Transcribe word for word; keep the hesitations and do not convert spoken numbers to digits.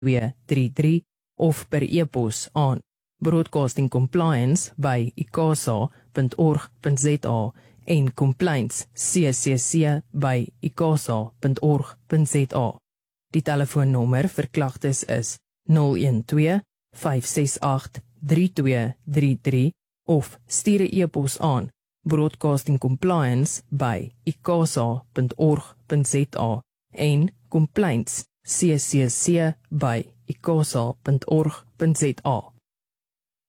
twee drie drie of per e-pos aan broadcastingcompliance by icasa punt org punt za en complaints c c c by icasa punt org punt za. Die telefoonnommer vir klagtes is nul een twee vyf ses agt drie twee drie drie of stuur 'n e-pos aan broadcastingcompliance by icasa punt org punt za en complaints c c c by icasa punt org punt za.